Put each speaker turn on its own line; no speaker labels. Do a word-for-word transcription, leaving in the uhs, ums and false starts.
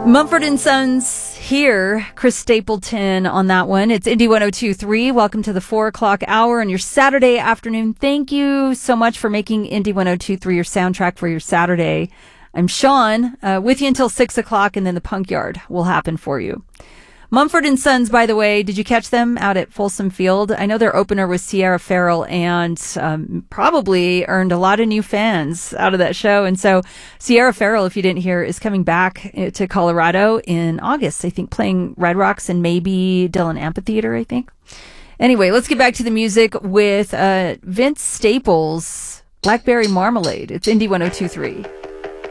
Mumford and Sons here. Chris Stapleton on that one. It's Indy one oh two point three. Welcome to the four o'clock hour on your Saturday afternoon. Thank you so much for making Indy one oh two point three your soundtrack for your Saturday. I'm Sean, uh, with you until six o'clock, and then the Punk Yard will happen for you. Mumford and Sons, by the way, did you catch them out at Folsom Field? I know their opener was Sierra Farrell, and um, probably earned a lot of new fans out of that show. And so Sierra Farrell, if you didn't hear, is coming back to Colorado in August, I think, playing Red Rocks and maybe Dillon Amphitheater, I think. Anyway, let's get back to the music with uh, Vince Staples, Blackberry Marmalade. It's Indy one oh two point three.